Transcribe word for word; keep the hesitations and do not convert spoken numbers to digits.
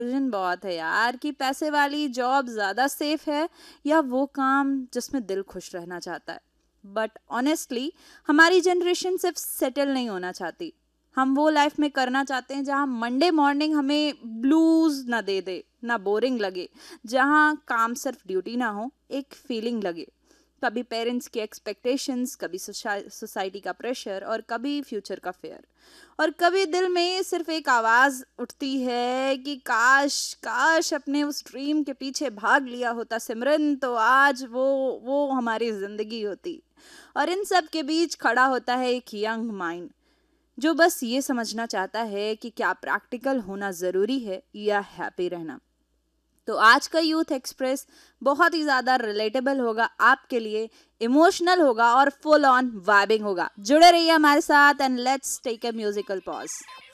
Confusion बहुत है यार कि पैसे वाली जॉब ज़्यादा सेफ है या वो काम जिसमें दिल खुश रहना चाहता है। बट ऑनेस्टली हमारी जनरेशन सिर्फ सेटल नहीं होना चाहती। हम वो लाइफ में करना चाहते हैं जहाँ मंडे मॉर्निंग हमें ब्लूज ना दे दे, ना बोरिंग लगे, जहाँ काम सिर्फ ड्यूटी ना हो, एक फीलिंग लगे। कभी पेरेंट्स की एक्सपेक्टेशंस, कभी सोसाइटी का प्रेशर और कभी फ्यूचर का फेयर। और कभी दिल में सिर्फ एक आवाज़ उठती है कि काश काश अपने उस ड्रीम के पीछे भाग लिया होता सिमरन, तो आज वो वो हमारी ज़िंदगी होती। और इन सब के बीच खड़ा होता है एक यंग माइंड जो बस ये समझना चाहता है कि क्या प्रैक्टिकल होना ज़रूरी है या हैप्पी रहना। तो आज का यूथ एक्सप्रेस बहुत ही ज़्यादा रिलेटेबल होगा आपके लिए, इमोशनल होगा और फुल ऑन वाइबिंग होगा। जुड़े रहिए हमारे साथ and let's take a musical pause.